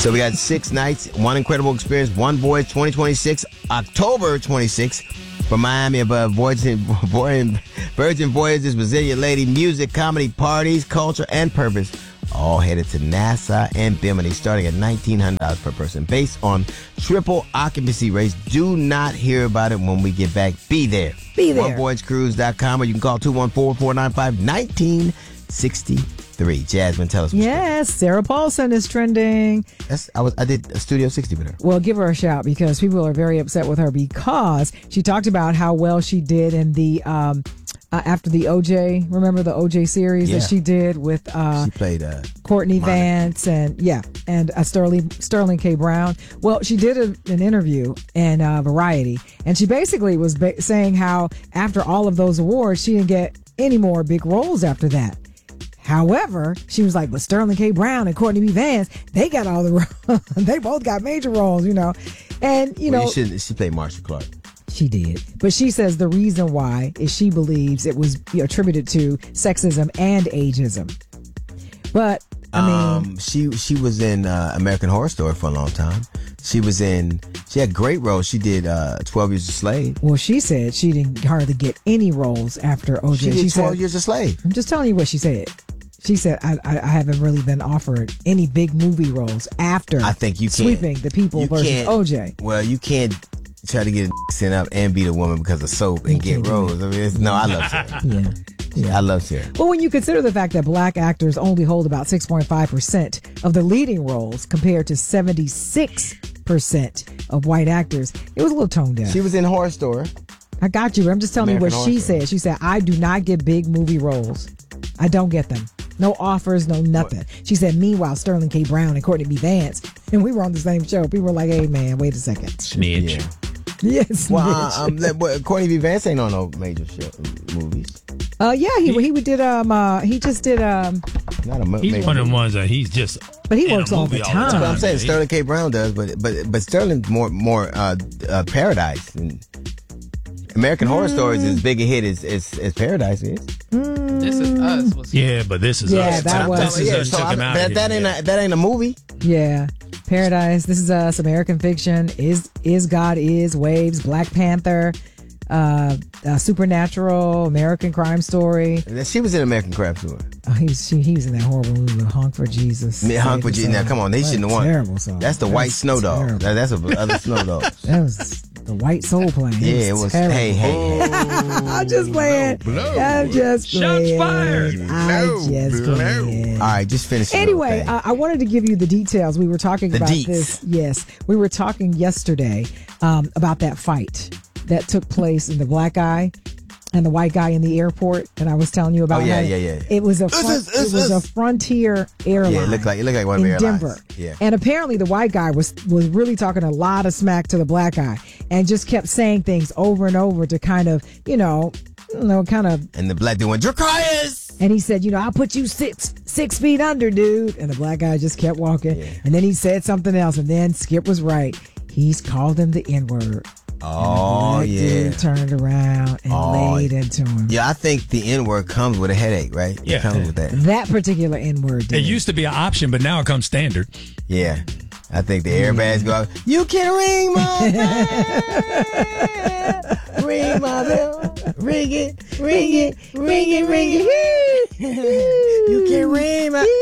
So we got 6 nights, one incredible experience, one voyage, 2026, October 26th. From Miami above Virgin Voyages, Brazilian Lady, music, comedy, parties, culture, and purpose. All headed to Nassau and Bimini, starting at $1,900 per person. Based on triple occupancy rates. Do not hear about it when we get back. Be there. Be there. OneVoyageCruise.com, or you can call 214-495-1963. Jasmine, tell us what's Yes, Sarah Paulson is trending. I did a Studio 60 with her. Well, give her a shout because people are very upset with her because she talked about how well she did in the after the OJ. Remember the OJ series that she did with she played Courtney Monica Vance and Sterling K. Brown. Well, she did an interview in Variety, and she basically was saying how after all of those awards, she didn't get any more big roles after that. However, she was like, but Sterling K. Brown and Courtney B. Vance, they got all the roles. They both got major roles, you know. And, you know. She played Marsha Clark. She did. But she says the reason why is she believes it was attributed to sexism and ageism. But, I mean. She was in American Horror Story for a long time. She had great roles. She did 12 Years a Slave. Well, she said she didn't hardly get any roles after OJ. She did 12 Years a Slave. I'm just telling you what she said. She said, I haven't really been offered any big movie roles after Sweeping the People versus OJ. Well, you can't try to get a sent up and beat a woman because of soap and get roles. I mean, I love Sarah. Yeah, I love Sarah. Well, when you consider the fact that black actors only hold about 6.5% of the leading roles compared to 76% of white actors, it was a little tone deaf. She was in Horror Story. I got you. I'm just telling American you what she said. She said, I do not get big movie roles. I don't get them. No offers, no nothing. What? She said, meanwhile, Sterling K. Brown and Courtney B. Vance, and we were on the same show. People were like, hey, man, wait a second. Snitch. Yeah. Yes. Well, Courtney B. Vance ain't on no major movies. He just did not a he's one of the ones that he's just. But he works all the time. That's what I'm saying. Sterling K. Brown does, but Sterling's more Paradise. And American Horror Story is as big a hit as Paradise is. This Is Us. Yeah, but This Is Us. That was. This Is Us took him out. That ain't a movie. Yeah. Paradise, This Is Us, American Fiction, Is God Is, Waves, Black Panther, Supernatural, American Crime Story. She was in American Crime Story. Oh, he was in that horrible movie, Honk for Jesus. Honk for Jesus. Now, come on, they shouldn't have won. Terrible song. That's the White Snow Dog. That's other Snow Dog. That was the White Soul Plane. Yeah, it was. Hey. I'm just playing. I'm just playing. Shots fired. I'm just playing. All right, just finish. Anyway, I wanted to give you the details. We were talking about this. Yes, we were talking yesterday about that fight that took place in the black guy and the white guy in the airport, and I was telling you about. Yeah. It was a Frontier airline. Yeah, it looked like one of in the Denver. Yeah. And apparently the white guy was really talking a lot of smack to the black guy, and just kept saying things over and over to kind of, kind of. And the black dude went, Dracarys! And he said, I'll put you six feet under, dude. And the black guy just kept walking. Yeah. And then he said something else, and then Skip was right. He's called him the N-word. Oh, and the dude turned around and laid into him. Yeah, I think the N-word comes with a headache, right? Yeah. It comes with that. That particular N-word did. It used to be an option, but now it comes standard. Yeah. I think the airbags go out. You can ring my bell. Ring my bell. Ring it. You can ring my.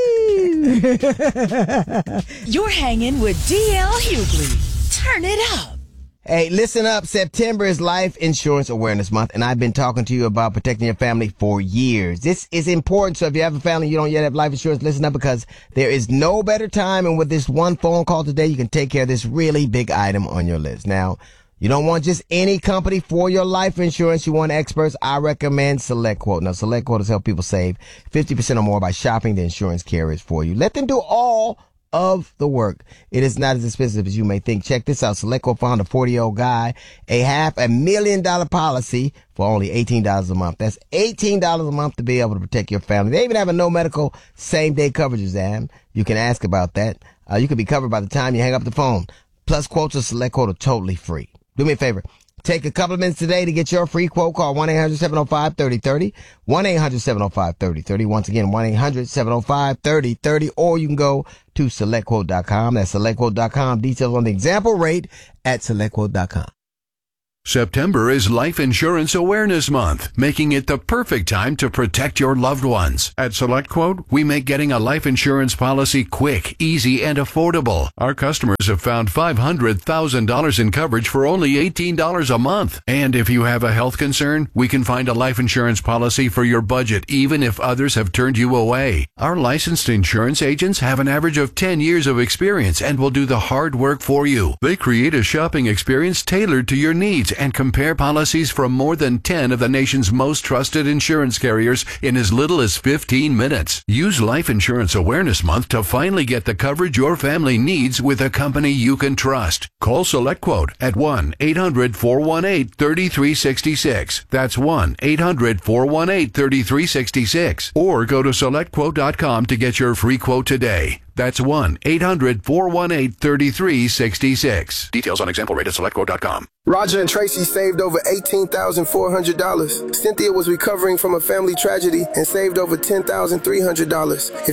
You're hanging with DL Hughley. Turn it up. Hey, listen up. September is Life Insurance Awareness Month, and I've been talking to you about protecting your family for years. This is important, so if you have a family, you don't yet have life insurance, listen up, because there is no better time, and with this one phone call today, you can take care of this really big item on your list. Now, you don't want just any company for your life insurance. You want experts. I recommend SelectQuote. Now, SelectQuote has helped people save 50% or more by shopping the insurance carriers for you. Let them do all of the work. It is not as expensive as you may think. Check this out. SelectQuote found a 40-year-old guy a $500,000 policy for only $18 a month. That's $18 a month to be able to protect your family. They even have a no medical same-day coverage exam. You can ask about that. You can be covered by the time you hang up the phone. Plus, quotes of SelectQuote are totally free. Do me a favor. Take a couple of minutes today to get your free quote. Call 1-800-705-3030. 1-800-705-3030. Once again, 1-800-705-3030. Or you can go to SelectQuote.com. That's SelectQuote.com. Details on the example rate at SelectQuote.com. September is Life Insurance Awareness Month, making it the perfect time to protect your loved ones. At SelectQuote, we make getting a life insurance policy quick, easy, and affordable. Our customers have found $500,000 in coverage for only $18 a month. And if you have a health concern, we can find a life insurance policy for your budget, even if others have turned you away. Our licensed insurance agents have an average of 10 years of experience and will do the hard work for you. They create a shopping experience tailored to your needs and compare policies from more than 10 of the nation's most trusted insurance carriers in as little as 15 minutes. Use Life Insurance Awareness Month to finally get the coverage your family needs with a company you can trust. Call SelectQuote at 1-800-418-3366. That's 1-800-418-3366. Or go to SelectQuote.com to get your free quote today. That's 1-800-418-3366. Details on example rate at SelectQuote.com. Roger and Tracy saved over $18,400. Cynthia was recovering from a family tragedy and saved over $10,300. If